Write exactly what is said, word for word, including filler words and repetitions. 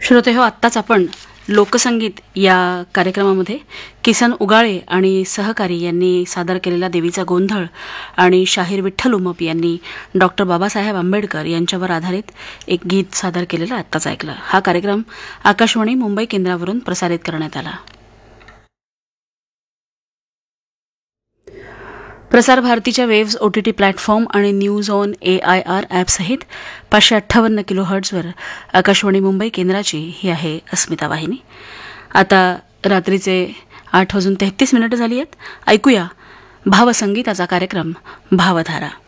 श्रोतेहो, आत्ताच आपण लोकसंगीत या कार्यक्रमामध्ये किसन उगाळे आणि सहकारी यांनी सादर केलेला देवीचा गोंधळ आणि शाहीर विठ्ठल उमप यांनी डॉक्टर बाबासाहेब आंबेडकर यांच्यावर आधारित एक गीत सादर केलेलं आत्ताच ऐकलं. हा कार्यक्रम आकाशवाणी मुंबई केंद्रावरून प्रसारित करण्यात आला. प्रसार भारतीच्या वेव्स ओटीटी प्लॅटफॉर्म आणि news on A I R ॲपसहित पाचशे अठ्ठावन्न किलो हर्ट्झवर आकाशवाणी मुंबई केंद्राची ही आहे अस्मिता वाहिनी. आता रात्रीचे आठ वाजून तेहतीस मिनिटं झाली आहेत. ऐकूया भावसंगीताचा कार्यक्रम भावधारा.